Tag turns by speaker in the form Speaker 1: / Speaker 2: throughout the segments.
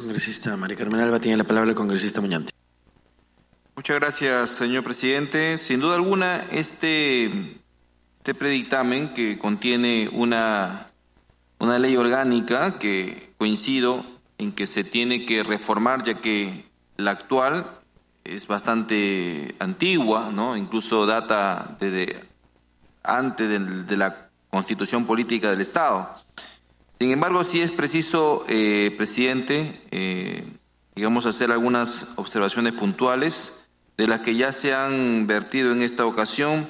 Speaker 1: congresista María Carmen Alba. Tiene la palabra el congresista Muñante.
Speaker 2: Muchas gracias, señor presidente. Sin duda alguna, este predictamen que contiene una ley orgánica que coincido en que se tiene que reformar, ya que la actual es bastante antigua, ¿no? Incluso data desde antes de la Constitución Política del Estado. Sin embargo, sí es preciso, presidente, hacer algunas observaciones puntuales de las que ya se han vertido en esta ocasión.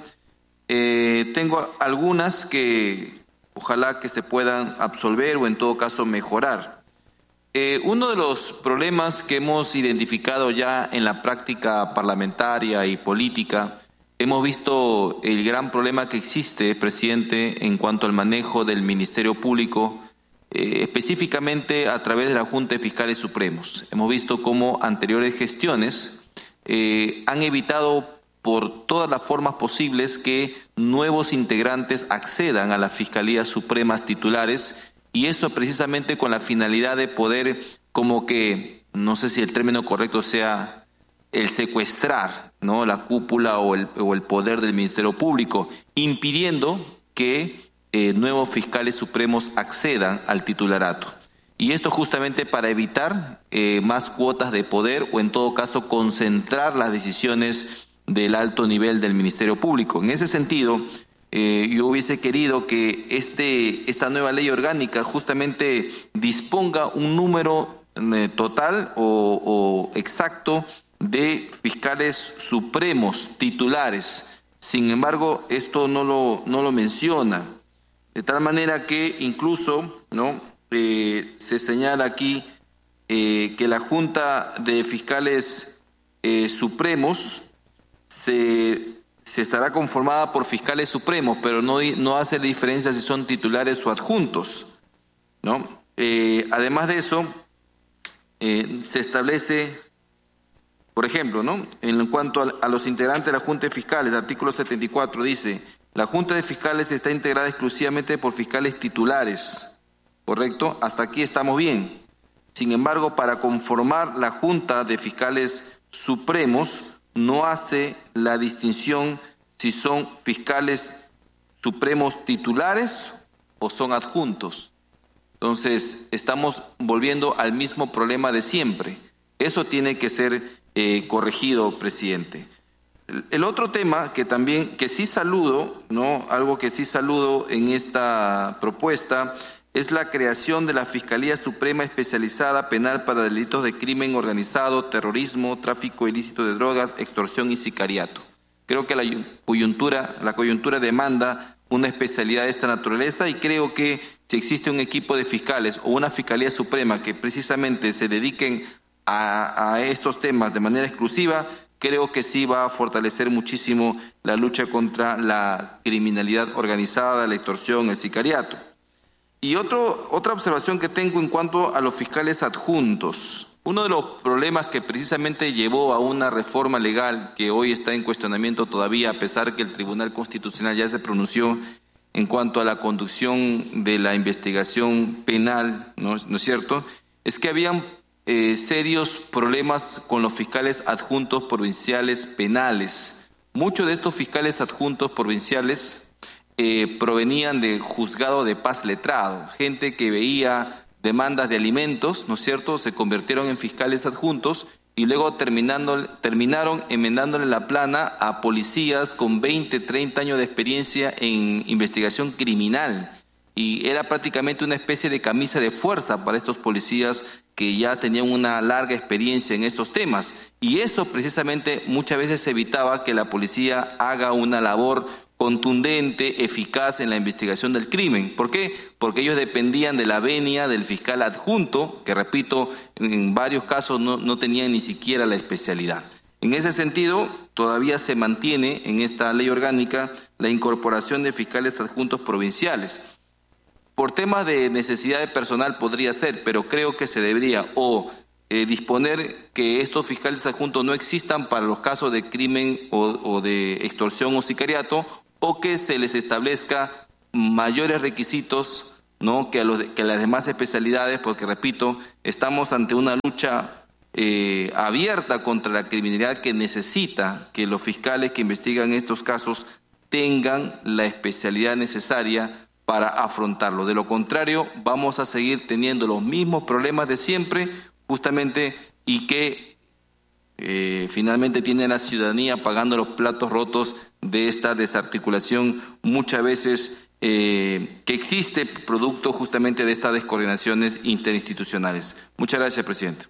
Speaker 2: Tengo algunas que ojalá que se puedan absolver o en todo caso mejorar. Uno de los problemas que hemos identificado ya en la práctica parlamentaria y política, hemos visto el gran problema que existe, presidente, en cuanto al manejo del Ministerio Público, específicamente a través de la Junta de Fiscales Supremos. Hemos visto cómo anteriores gestiones han evitado por todas las formas posibles que nuevos integrantes accedan a las Fiscalías Supremas titulares, y eso precisamente con la finalidad de poder, como que, no sé si el término correcto sea el secuestrar, ¿no?, la cúpula o el poder del Ministerio Público, impidiendo que nuevos fiscales supremos accedan al titularato. Y esto justamente para evitar más cuotas de poder o en todo caso concentrar las decisiones del alto nivel del Ministerio Público. En ese sentido, yo hubiese querido que esta nueva ley orgánica justamente disponga un número total o exacto de fiscales supremos titulares. Sin embargo, esto no lo menciona, de tal manera que incluso, ¿no?, se señala aquí que la Junta de Fiscales Supremos se estará conformada por fiscales supremos, pero no hace diferencia si son titulares o adjuntos, ¿no? Además de eso, se establece, por ejemplo, ¿no?, en cuanto a los integrantes de la Junta de Fiscales, artículo 74 dice: la Junta de Fiscales está integrada exclusivamente por fiscales titulares, ¿correcto? Hasta aquí estamos bien. Sin embargo, para conformar la Junta de Fiscales Supremos, no hace la distinción si son fiscales supremos titulares o son adjuntos. Entonces, estamos volviendo al mismo problema de siempre. Eso tiene que ser corregido, presidente. El otro tema que sí saludo, ¿no?, algo que sí saludo en esta propuesta, es la creación de la Fiscalía Suprema Especializada Penal para delitos de crimen organizado, terrorismo, tráfico ilícito de drogas, extorsión y sicariato. Creo que la coyuntura demanda una especialidad de esta naturaleza, y creo que si existe un equipo de fiscales o una Fiscalía Suprema que precisamente se dediquen a estos temas de manera exclusiva, creo que sí va a fortalecer muchísimo la lucha contra la criminalidad organizada, la extorsión, el sicariato. Y otra observación que tengo en cuanto a los fiscales adjuntos. Uno de los problemas que precisamente llevó a una reforma legal que hoy está en cuestionamiento todavía, a pesar que el Tribunal Constitucional ya se pronunció en cuanto a la conducción de la investigación penal, ¿no es cierto?, es que habían serios problemas con los fiscales adjuntos provinciales penales. Muchos de estos fiscales adjuntos provinciales provenían de juzgado de paz letrado, gente que veía demandas de alimentos, ¿no es cierto?, se convirtieron en fiscales adjuntos y luego terminaron enmendándole la plana a policías con 20, 30 años de experiencia en investigación criminal, y era prácticamente una especie de camisa de fuerza para estos policías que ya tenían una larga experiencia en estos temas, y eso precisamente muchas veces evitaba que la policía haga una labor contundente, eficaz en la investigación del crimen. ¿Por qué? Porque ellos dependían de la venia del fiscal adjunto, que repito, en varios casos no tenían ni siquiera la especialidad. En ese sentido, todavía se mantiene en esta ley orgánica la incorporación de fiscales adjuntos provinciales. Por temas de necesidad de personal podría ser, pero creo que se debería disponer que estos fiscales adjuntos no existan para los casos de crimen o de extorsión o sicariato, o que se les establezca mayores requisitos ¿no?, que las demás especialidades, porque repito, estamos ante una lucha abierta contra la criminalidad que necesita que los fiscales que investigan estos casos tengan la especialidad necesaria para afrontarlo. De lo contrario, vamos a seguir teniendo los mismos problemas de siempre, justamente, y que finalmente tiene la ciudadanía pagando los platos rotos de esta desarticulación muchas veces que existe producto justamente de estas descoordinaciones interinstitucionales. Muchas gracias, presidente.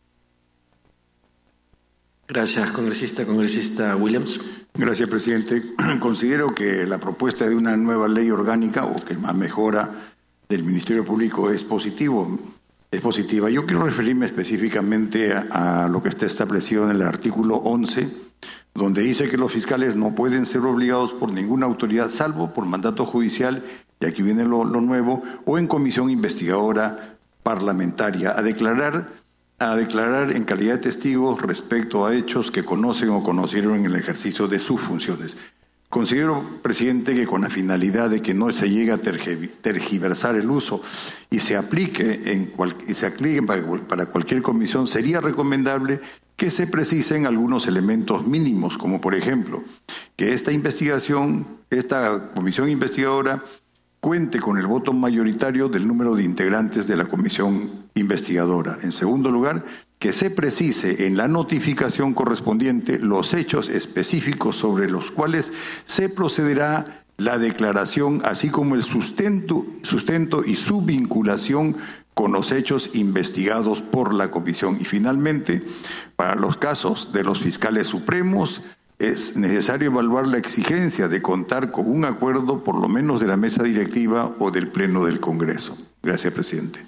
Speaker 1: Gracias, congresista. Congresista Williams.
Speaker 3: Gracias, presidente. Considero que la propuesta de una nueva ley orgánica o que más mejora del Ministerio Público es positiva. Yo quiero referirme específicamente a lo que está establecido en el artículo 11, donde dice que los fiscales no pueden ser obligados por ninguna autoridad, salvo por mandato judicial, y aquí viene lo nuevo, o en comisión investigadora parlamentaria, a declarar en calidad de testigos respecto a hechos que conocen o conocieron en el ejercicio de sus funciones. Considero, presidente, que con la finalidad de que no se llegue a tergiversar el uso y se aplique para cualquier comisión, sería recomendable que se precisen algunos elementos mínimos, como por ejemplo, que esta comisión investigadora cuente con el voto mayoritario del número de integrantes de la comisión investigadora. En segundo lugar, que se precise en la notificación correspondiente los hechos específicos sobre los cuales se procederá la declaración, así como el sustento y su vinculación con los hechos investigados por la comisión. Y finalmente, para los casos de los fiscales supremos, es necesario evaluar la exigencia de contar con un acuerdo, por lo menos de la mesa directiva o del Pleno del Congreso. Gracias, presidente.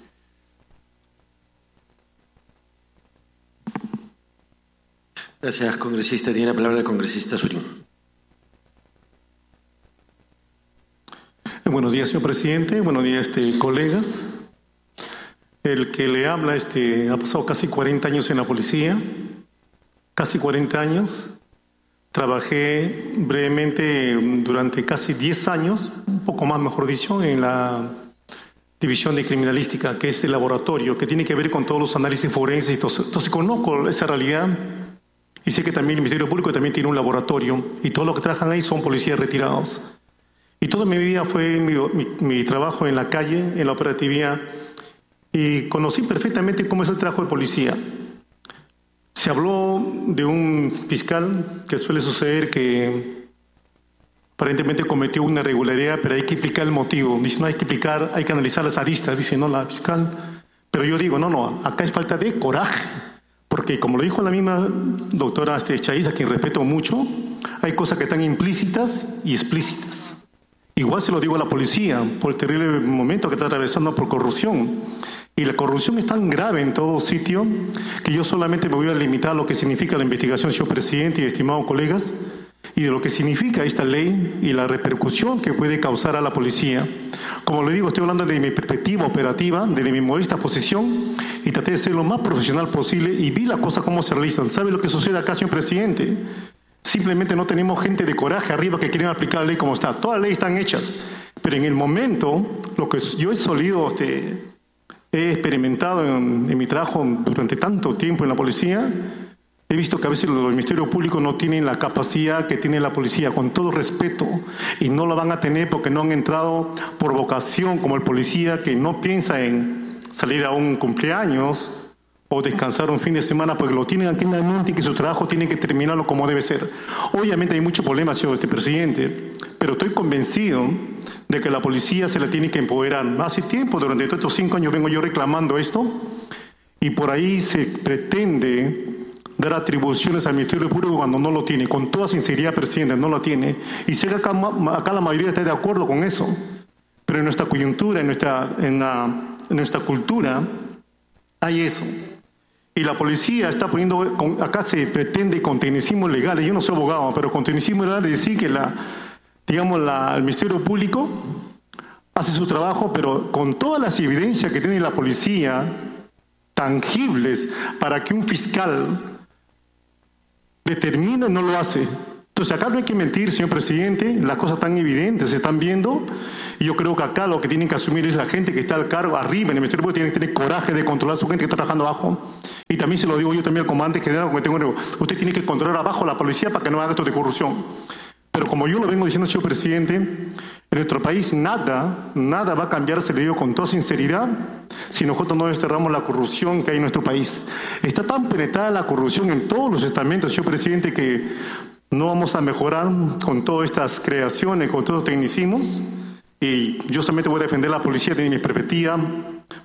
Speaker 1: Gracias, congresista. Tiene la palabra el congresista Surín.
Speaker 4: Buenos días, señor presidente. Buenos días, colegas. El que le habla ha pasado casi 40 años en la policía, casi 40 años. Trabajé brevemente durante casi 10 años, un poco más, mejor dicho, en la División de Criminalística, que es el laboratorio, que tiene que ver con todos los análisis forenses. Entonces conozco esa realidad y sé que también el Ministerio Público también tiene un laboratorio y todos los que trabajan ahí son policías retirados. Y toda mi vida fue mi trabajo en la calle, en la operatividad, y conocí perfectamente cómo es el trabajo de policía. Se habló de un fiscal que suele suceder que aparentemente cometió una irregularidad, pero hay que explicar el motivo. Dice, no hay que explicar, hay que analizar las aristas. Dice, no, la fiscal. Pero yo digo, no, acá es falta de coraje. Porque como lo dijo la misma doctora Chaiza, a quien respeto mucho, hay cosas que están implícitas y explícitas. Igual se lo digo a la policía, por el terrible momento que está atravesando por corrupción. Y la corrupción es tan grave en todo sitio que yo solamente me voy a limitar a lo que significa la investigación, señor presidente y estimados colegas, y de lo que significa esta ley y la repercusión que puede causar a la policía. Como le digo, estoy hablando de mi perspectiva operativa, desde mi modesta posición, y traté de ser lo más profesional posible y vi las cosas cómo se realizan. ¿Sabe lo que sucede acá, señor presidente? Simplemente no tenemos gente de coraje arriba que quieren aplicar la ley como está. Todas las leyes están hechas, pero en el momento, lo que yo he solido, he experimentado en mi trabajo durante tanto tiempo en la policía, he visto que a veces los ministerios públicos no tienen la capacidad que tiene la policía, con todo respeto, y no la van a tener porque no han entrado por vocación, como el policía que no piensa en salir a un cumpleaños o descansar un fin de semana porque lo tienen aquí en la mente y que su trabajo tiene que terminarlo como debe ser. Obviamente hay muchos problemas, señor presidente, pero estoy convencido de que la policía se la tiene que empoderar. Hace tiempo, durante todos estos 5 años vengo yo reclamando esto, y por ahí se pretende dar atribuciones al Ministerio Público cuando no lo tiene. Con toda sinceridad, presidente, no lo tiene. Y sé que acá la mayoría está de acuerdo con eso. Pero en nuestra coyuntura, en nuestra cultura, hay eso. Y la policía está poniendo, acá se pretende con tecnicismos legales. Yo no soy abogado, pero con tecnicismos legales decir que el Ministerio Público hace su trabajo, pero con todas las evidencias que tiene la policía, tangibles, para que un fiscal determine, no lo hace. Entonces acá no hay que mentir, señor presidente, las cosas están evidentes, se están viendo, y yo creo que acá lo que tienen que asumir es la gente que está al cargo arriba en el Ministerio Público, tiene que tener coraje de controlar a su gente que está trabajando abajo. Y también se lo digo yo también al comandante general, usted tiene que controlar abajo la policía para que no haga actos de corrupción. Pero como yo lo vengo diciendo, señor presidente, en nuestro país nada va a cambiar, se lo digo con toda sinceridad, si nosotros no desterramos la corrupción que hay en nuestro país. Está tan penetrada la corrupción en todos los estamentos, señor presidente, que no vamos a mejorar con todas estas creaciones, con todos los tecnicismos. Y yo solamente voy a defender la policía desde mi perspectiva